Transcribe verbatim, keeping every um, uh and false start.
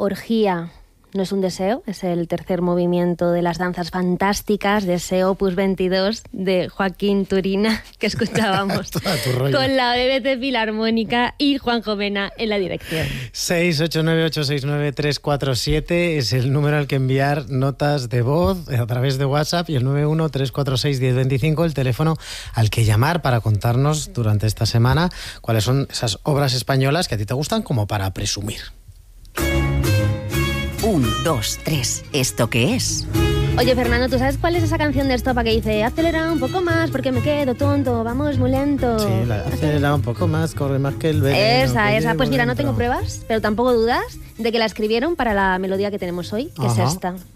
Orgía no es un deseo, es el tercer movimiento de las danzas fantásticas de ese Opus veintidós de Joaquín Turina, que escuchábamos con la B B C Filarmónica y Juanjo Mena en la dirección. seis ocho nueve ocho seis nueve tres cuatro siete es el número al que enviar notas de voz a través de WhatsApp, y el nueve uno tres cuatro seis uno cero dos cinco el teléfono al que llamar para contarnos durante esta semana cuáles son esas obras españolas que a ti te gustan como para presumir. Un, dos, tres. ¿Esto qué es? Oye, Fernando, ¿tú sabes cuál es esa canción de Estopa que dice acelera un poco más porque me quedo tonto, vamos muy lento? Sí, la acelera un poco más, corre más que el veneno. Esa, esa. Pues mira, no dentro. tengo pruebas, pero tampoco dudas de que la escribieron para la melodía que tenemos hoy, que Ajá. es esta.